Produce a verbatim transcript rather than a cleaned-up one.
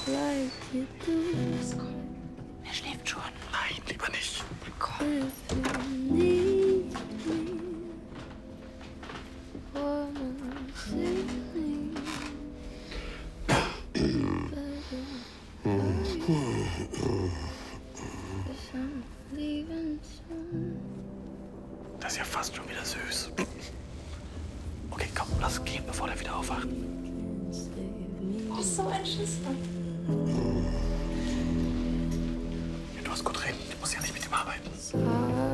like you do. Er schläft schon. Nein, lieber nicht. Komm. If you need me, woman, save me. Cause I'm leaving soon. Das ist ja fast schon wieder süß. Okay, komm, lass gehen, bevor der wieder aufwacht. Oh, so ein Schisser. Ja, du hast gut reden. Ich muss ja nicht mit ihm arbeiten. It's hard.